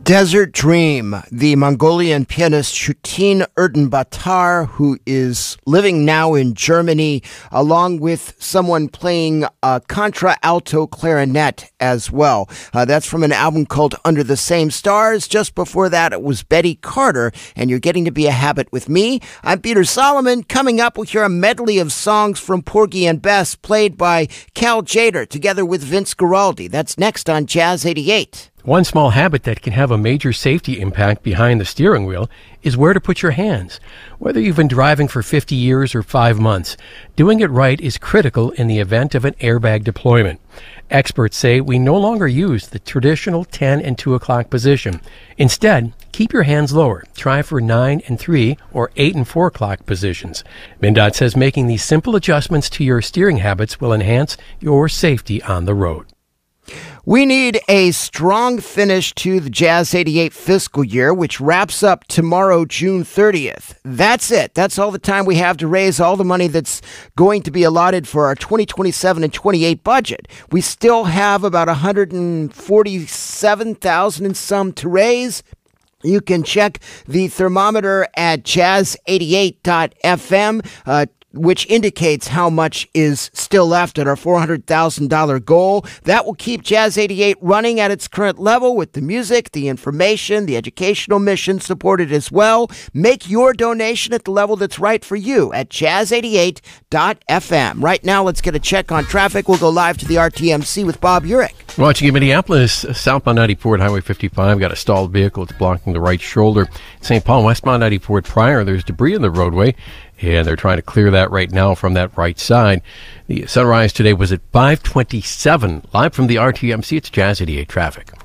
Desert Dream, the Mongolian pianist Shutin Erdenbatar, who is living now in Germany, along with someone playing contra-alto clarinet as well. That's from an album called Under the Same Stars. Just before that, it was Betty Carter, and You're Getting to Be a Habit with Me. I'm Peter Solomon. Coming up, we'll hear a medley of songs from Porgy and Bess, played by Cal Tjader, together with Vince Guaraldi. That's next on Jazz 88. One small habit that can have a major safety impact behind the steering wheel is where to put your hands. Whether you've been driving for 50 years or 5 months, doing it right is critical in the event of an airbag deployment. Experts say we no longer use the traditional 10 and 2 o'clock position. Instead, keep your hands lower. Try for 9 and 3 or 8 and 4 o'clock positions. MnDOT says making these simple adjustments to your steering habits will enhance your safety on the road. We need a strong finish to the Jazz 88 fiscal year, which wraps up tomorrow, June 30th. That's it. That's all the time we have to raise all the money that's going to be allotted for our 2027 and 28 budget. We still have about $147,000 and some to raise. You can check the thermometer at jazz88.fm, which indicates how much is still left at our $400,000 goal. That will keep Jazz 88 running at its current level with the music, the information, the educational mission supported as well. Make your donation at the level that's right for you at jazz88.fm. Right now, let's get a check on traffic. We'll go live to the RTMC with Bob Urich. Watching in Minneapolis, southbound 94 at Highway 55, got a stalled vehicle. It's blocking the right shoulder. St. Paul, westbound 94 at Pryor, there's debris in the roadway, and they're trying to clear that right now from that right side. The sunrise today was at 5:27. Live from the RTMC, it's Jazz 88 traffic.